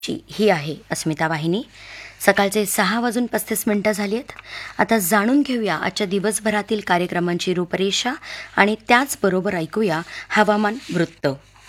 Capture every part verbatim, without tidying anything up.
ची ही आहे अस्मिता वाहिनी. सकाळचे सहा वाजून पस्तीस मिनिटं झाली आहेत. आता जाणून घेऊया आजच्या दिवसभरातील कार्यक्रमांची रूपरेषा आणि त्याचबरोबर ऐकूया हवामान वृत्त.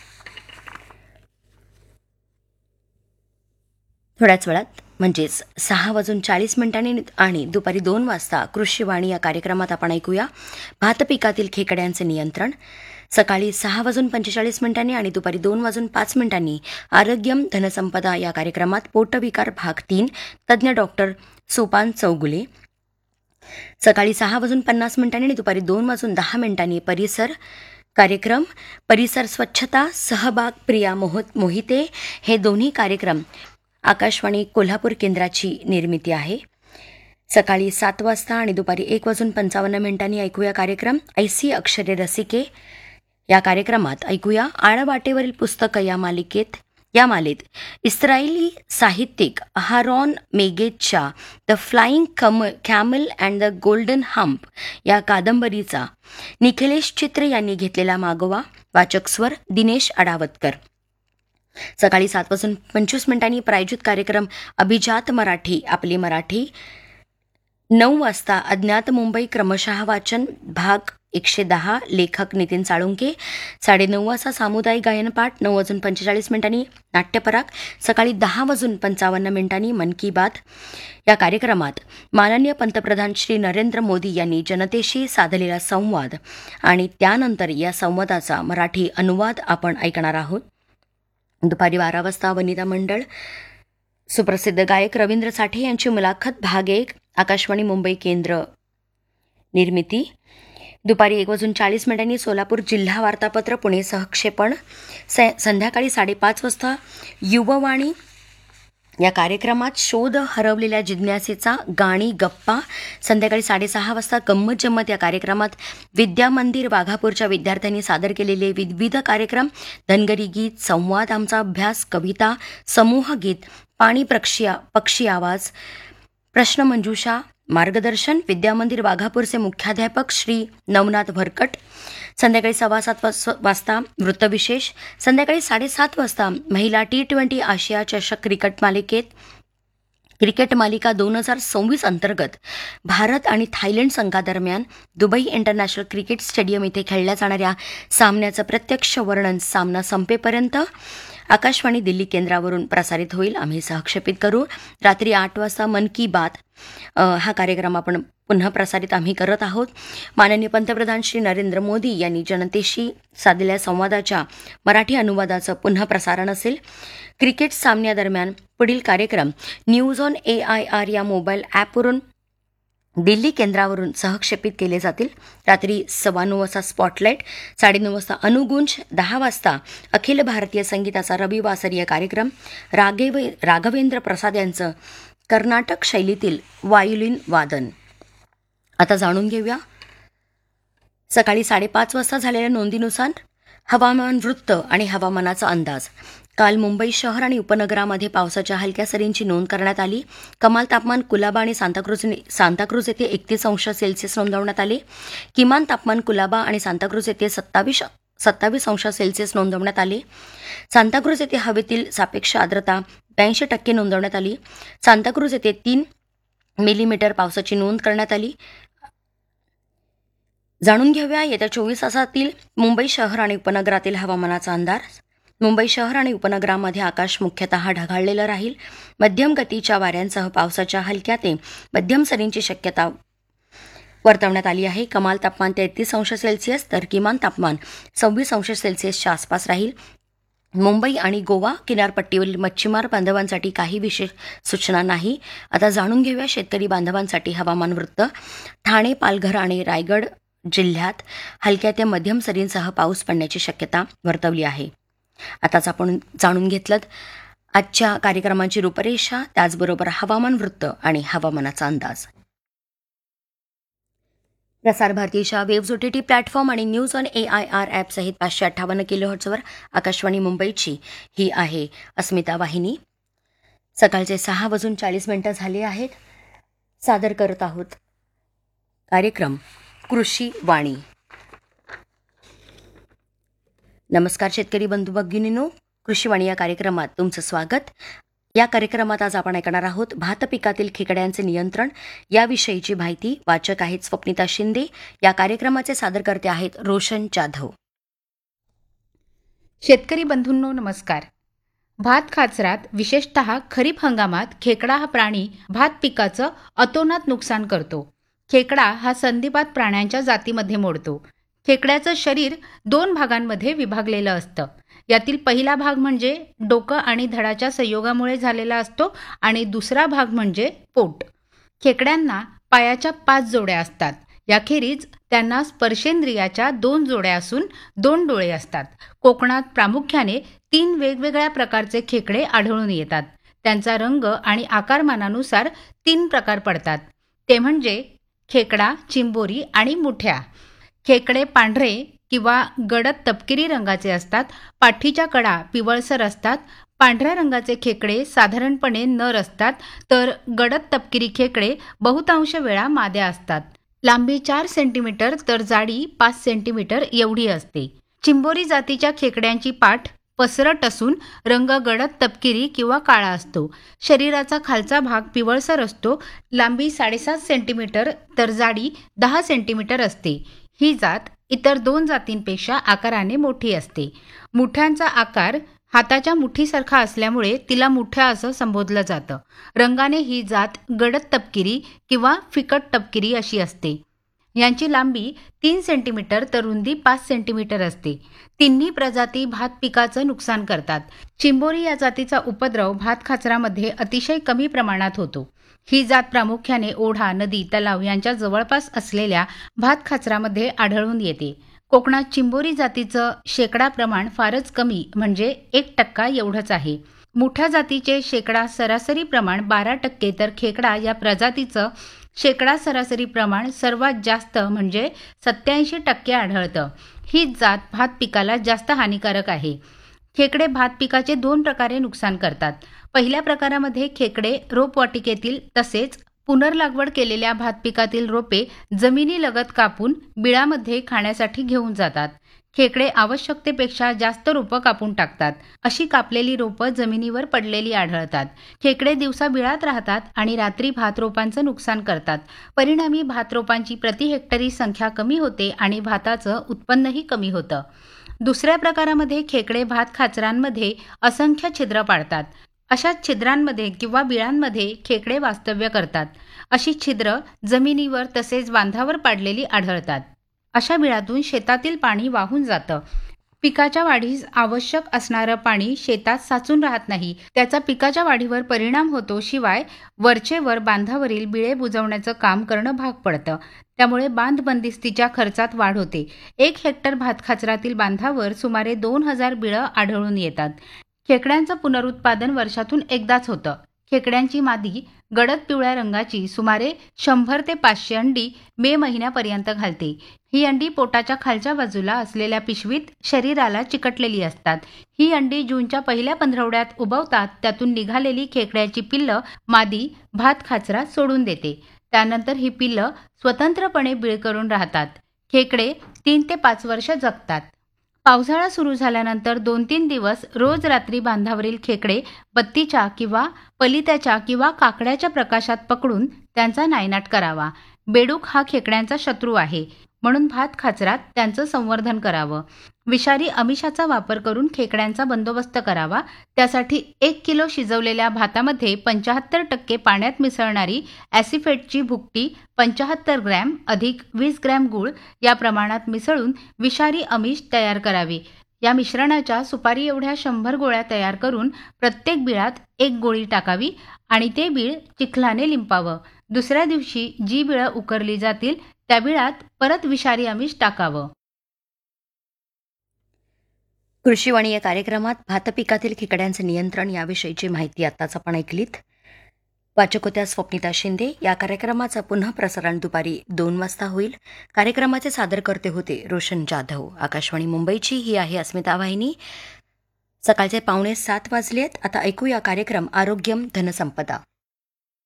थोड्याच वेळात म्हणजेच सहा वाजून चाळीस मिनिटांनी आणि दुपारी दोन वाजता कृषीवाणी या कार्यक्रमात आपण ऐकूया भात पिकातील खेकड्यांचे नियंत्रण. सकाळी सहा वाजून पंचेचाळीस मिनिटांनी आणि दुपारी दोन वाजून पाच मिनिटांनी आरोग्यम धनसंपदा या कार्यक्रमात पोटविकार भाग तीन तज्ज्ञ डॉक्टर सोपान चौगुले. सकाळी सहा वाजून पन्नास मिनिटांनी आणि दुपारी दोन वाजून दहा मिनिटांनी परिसर कार्यक्रम परिसर स्वच्छता सहभाग प्रिया मोह मोहिते हे दोन्ही कार्यक्रम आकाशवाणी कोल्हापूर केंद्राची निर्मिती आहे. सकाळी सात वाजता आणि दुपारी एक वाजून पंचावन्न मिनिटांनी ऐकूया कार्यक्रम ऐसी अक्षरे रसिके. या कार्यक्रमात ऐकूया आळवाटेवरील पुस्तकं या मालिकेत या मालेत इस्रायली साहित्यिक अहारॉन मेगेजच्या the flying come camel and the golden hump या कादंबरीचा निखिलेश चित्रे यांनी घेतलेला मागोवा. वाचक स्वर दिनेश अडावतकर. सकाळी सात वाजून पंचवीस मिनिटांनी प्रायोजित कार्यक्रम अभिजात मराठी आपली मराठी. नऊ वाजता अज्ञात मुंबई क्रमशः वाचन भाग एकशे दहा लेखक नितीन साळुंके. साडेनऊ वाजता सामुदायिक गायनपाठ. नऊ वाजून पंचेचाळीस मिनिटांनी नाट्यपराग. सकाळी दहा वाजून पंचावन्न मिनिटांनी मन की बात या कार्यक्रमात माननीय पंतप्रधान श्री नरेंद्र मोदी यांनी जनतेशी साधलेला संवाद आणि त्यानंतर या संवादाचा मराठी अनुवाद आपण ऐकणार आहोत. दुपारी बारा वाजता वनिता मंडळ सुप्रसिद्ध गायक रवींद्र साठे यांची मुलाखत भाग एक आकाशवाणी मुंबई केंद्र निर्मिती. दुपारी एक वाजून चाळीस मिनिटांनी सोलापूर जिल्हा वार्तापत्र पुणे सहक्षेपण. स संध्याकाळी साडेपाच वाजता युववाणी या कार्यक्रमात शोध हरवलेल्या जिज्ञासेचा गाणी गप्पा. संध्याकाळी साडेसहा वाजता गंमत जम्मत या कार्यक्रमात विद्या मंदिर वाघापूरच्या विद्यार्थ्यांनी सादर केलेले विविध कार्यक्रम धनगरी गीत संवाद आमचा अभ्यास कविता समूह गीत पाणी पक्षी पक्षी आवाज प्रश्नमंजुषा मार्गदर्शन विद्यामंदिर वाघापूरचे मुख्याध्यापक श्री नवनाथ भरकट. संध्याकाळी सव्वा सात वाजता वृत्तविशेष. संध्याकाळी साडेसात वाजता महिला टी ट्वेंटी आशिया चषक क्रिकेट मालिकेत क्रिकेट मालिका दोन हजार सव्वीस अंतर्गत भारत आणि थायलंड संघादरम्यान दुबई इंटरनॅशनल क्रिकेट स्टेडियम इथे खेळल्या जाणाऱ्या सामन्याचं प्रत्यक्ष वर्णन सामना संपेपर्यंत आकाशवाणी दिल्ली केंद्रावरून प्रसारित होईल. आम्ही सहक्षेपित करू. रात्री आठ वाजता मन की बात हा कार्यक्रम आपण पुन्हा प्रसारित आम्ही करत आहोत. माननीय पंतप्रधान श्री नरेंद्र मोदी यांनी जनतेशी साधलेल्या संवादाच्या मराठी अनुवादाचं पुन्हा प्रसारण असेल. क्रिकेट सामन्यादरम्यान पुढील कार्यक्रम news on A I R या मोबाईल ॲपवरून दिल्ली केंद्रावरून सहक्षेपित केले जातील. रात्री सव्वा नऊ वाजता स्पॉटलाईट. साडेनऊ वाजता अनुगुंज. दहा वाजता अखिल भारतीय संगीताचा रविवासरीय कार्यक्रम राघव राघवेंद्र प्रसाद यांचं कर्नाटक शैलीतील वायोलिन वादन. आता जाणून घेऊया सकाळी साडेपाच वाजता झालेल्या नोंदीनुसार हवामान वृत्त आणि हवामानाचा अंदाज. काल मुंबई शहर आणि उपनगरामध्ये पावसाच्या हलक्या सरींची नोंद करण्यात आली. कमाल तापमान कुलाबा आणि सांताक्रूज सांताक्रूज येथे एकतीस अंश सेल्सिअस नोंदवण्यात आले. किमान तापमान कुलाबा आणि सांताक्रूज येथे सत्तावीस सत्तावीस अंश सेल्सिअस नोंदवण्यात आले. सांताक्रूज येथे हवेतील सापेक्ष आर्द्रता ब्याऐंशी टक्के नोंदवण्यात आली. सांताक्रूज येथे तीन मिलीमीटर पावसाची नोंद करण्यात आली. जाणून घेऊया येत्या चोवीस तासातील मुंबई शहर आणि उपनगरातील हवामानाचा अंदाज. मुंबई शहर आणि उपनगरामध्ये आकाश मुख्यतः ढगाळलेलं राहील. मध्यम गतीच्या वाऱ्यांसह पावसाच्या हलक्या ते मध्यम सरींची शक्यता वर्तवण्यात आली आहे. कमाल तापमान तेहतीस अंश सेल्सिअस तर किमान तापमान सव्वीस अंश सेल्सिअसच्या आसपास राहील. मुंबई आणि गोवा किनारपट्टीवरील मच्छीमार बांधवांसाठी काही विशेष सूचना नाही. आता जाणून घेऊया शेतकरी बांधवांसाठी हवामान वृत्त. ठाणे पालघर आणि रायगड जिल्ह्यात हलक्या ते मध्यम सरींसह पाऊस पडण्याची शक्यता वर्तवली आहे. आताच आपण जाणून घेतलं आजच्या कार्यक्रमांची रूपरेषा त्याचबरोबर हवामान वृत्त आणि हवामानाचा अंदाज. प्रसार भारतीच्या waves O T T platform आणि news on A I R app सहित पाचशे अठ्ठावन्न किलो हर्ट्झवर आकाशवाणी मुंबईची ही आहे अस्मिता वाहिनी. सकाळचे सहा वाजून चाळीस मिनिटं झाले आहेत. सादर करत आहोत कार्यक्रम कृषी वाणी. नमस्कार शेतकरी बंधू भगिनींनो, कृषीवाणी या कार्यक्रमात तुमचं स्वागत. या कार्यक्रमात आज आपण ऐकणार आहोत भात पिकातील खेकड्यांचे नियंत्रण याविषयीची माहिती. वाचक आहेत स्वप्निता शिंदे. या कार्यक्रमाचे सादरकर्ते आहेत रोशन जाधव. शेतकरी बंधूंनो नमस्कार. भात खाचरात विशेषतः खरीप हंगामात खेकडा हा प्राणी भात पिकाचं अतोनात नुकसान करतो. खेकडा हा संधिपात प्राण्यांच्या जातीमध्ये मोडतो. खेकड्याचं शरीर दोन भागांमध्ये विभागलेलं असतं. यातील पहिला भाग म्हणजे डोकं आणि धडाच्या संयोगामुळे झालेला असतो आणि दुसरा भाग म्हणजे पोट. खेकड्यांना पायाच्या पाच जोड्या असतात. याखेरीज त्यांना स्पर्शेंद्रियाच्या दोन जोड्या असून दोन डोळे असतात. कोकणात प्रामुख्याने तीन वेगवेगळ्या प्रकारचे खेकडे आढळून येतात. त्यांचा रंग आणि आकारमानानुसार तीन प्रकार पडतात. ते म्हणजे खेकडा, चिंबोरी आणि मुठ्या. खेकडे पांढरे किंवा गडद तपकिरी रंगाचे असतात. पाठीच्या कडा पिवळसर असतात. पांढऱ्या रंगाचे खेकडे साधारणपणे नर असतात, तर गडद तपकिरी खेकडे बहुतांश वेळा माद्या असतात. लांबी चार सेंटीमीटर तर जाडी पाच सेंटीमीटर एवढी असते. चिंबोरी जातीच्या खेकड्यांची पाठ पसरट असून रंग गडद तपकिरी किंवा काळा असतो. शरीराचा खालचा भाग पिवळसर असतो. लांबी साडेसात सेंटीमीटर तर जाडी दहा सेंटीमीटर असते. ही जात इतर दोन जातींपेक्षा आकाराने मोठी असते. मुठ्यांचा आकार हाताच्या मुठीसारखा असल्यामुळे तिला मुठ्या असं संबोधलं जातं. रंगाने ही जात गडद तपकिरी किंवा फिकट तपकिरी अशी असते. यांची लांबी तीन सेंटीमीटर तर रुंदी पाच सेंटीमीटर असते. तिन्ही प्रजाती भात पिकाचं नुकसान करतात. चिंबोरी या जातीचा उपद्रव भात खाचरामध्ये अतिशय कमी प्रमाणात होतो. ही जात प्रामुख्याने ओढा, नदी, तलाव यांच्या जवळपास असलेल्या भात खाचरामध्ये आढळून येते. कोकणात चिंबोरी जातीचं शेकडा प्रमाण फारच कमी म्हणजे एक टक्का एवढंच आहे. मुठ्या जातीचे शेकडा सरासरी प्रमाण बारा टक्के तर खेकडा या प्रजातीचं शेकडा सरासरी प्रमाण सर्वात जास्त म्हणजे सत्याऐंशी टक्के आढळतं. ही जात भात पिकाला जास्त हानिकारक आहे. खेकडे भात पिकाचे दोन प्रकारे नुकसान करतात. पहिल्या प्रकारामध्ये खेकडे रोपवाटिकेतील तसेच पुनर्लागवड केलेल्या भात पिकातील रोपे जमिनीलगत कापून बिळामध्ये खाण्यासाठी घेऊन जातात. खेकडे आवश्यकतेपेक्षा जास्त रोपं कापून टाकतात. अशी कापलेली रोपं जमिनीवर पडलेली आढळतात. खेकडे दिवसा बिळात राहतात आणि रात्री भात रोपांचं नुकसान करतात. परिणामी भात रोपांची प्रति हेक्टरी संख्या कमी होते आणि भाताचं उत्पन्नही कमी होतं. दुसऱ्या प्रकारामध्ये खेकडे भात खाचरांमध्ये असंख्य छिद्र पाडतात. अशा छिद्रांमध्ये किंवा बिळांमध्ये खेकडे वास्तव्य करतात. अशी छिद्र जमिनीवर तसेच बांधावर पाडलेली आढळतात. अशा बिळातून शेतातील पाणी वाहून जातं. पिकाच्या वाढीस आवश्यक असणारं पाणी शेतात साचून राहत नाही. त्याचा पिकाच्या वाढीवर परिणाम होतो. शिवाय वरचेवर बांधावरील बिळे बुजवण्याचं काम करणं भाग पडतं. त्यामुळे बांध बंदिस्तीच्या खर्चात वाढ होते. एक हेक्टर भात खाचरातील बांधावर सुमारे दोन हजार बिळं आढळून येतात. खेकड्यांचं पुनरुत्पादन वर्षातून एकदाच होतं. खेकड्यांची मादी गडद पिवळ्या रंगाची सुमारे शंभर ते पाचशे अंडी मे महिन्यापर्यंत घालते. ही अंडी पोटाच्या खालच्या बाजूला असलेल्या पिशवीत शरीराला चिकटलेली असतात. ही अंडी जूनच्या पहिल्या पंधरवड्यात उबवतात. त्यातून निघालेली खेकड्याची पिल्लं मादी भात खाचरात सोडून देते. त्यानंतर ही पिल्लं स्वतंत्रपणे बिळ करून राहतात. खेकडे तीन ते पाच वर्ष जगतात. पावसाळा सुरू झाल्यानंतर दोन तीन दिवस रोज रात्री बांधावरील खेकडे बत्तीच्या किंवा पलित्याच्या किंवा काकड्याच्या प्रकाशात पकडून त्यांचा नायनाट करावा. बेडूक हा खेकड्यांचा शत्रू आहे, म्हणून भात खाचरात त्यांचं संवर्धन करावं. विषारी आमिषाचा वापर करून खेकड्यांचा बंदोबस्त करावा. त्यासाठी एक किलो शिजवलेल्या भातामध्ये पंच्याहत्तर टक्के पाण्यात मिसळणारी ॲसिफेटची भुकटी पंच्याहत्तर ग्रॅम अधिक वीस ग्रॅम गूळ या प्रमाणात मिसळून विषारी आमिष तयार करावे. या मिश्रणाच्या सुपारी एवढ्या शंभर गोळ्या तयार करून प्रत्येक बिळात एक गोळी टाकावी आणि ते बीळ चिखलाने लिंपावं. दुसऱ्या दिवशी जी बिळं उकरली जातील त्या बिळात परत विषारी आमिष टाकावं. कृषीवाणी या कार्यक्रमात भात पिकातील खेकड्यांचे नियंत्रण याविषयीची माहिती आत्ताच आपण ऐकलीत. वाचक होत्या स्वप्निता शिंदे. या कार्यक्रमाचं पुन्हा प्रसारण दुपारी दोन वाजता होईल. कार्यक्रमाचे सादरकर्ते होते रोशन जाधव. आकाशवाणी मुंबईची ही आहे अस्मिता वाहिनी. सकाळचे पावणे सात वाजलेत. आता ऐकूया कार्यक्रम आरोग्यम धनसंपदा.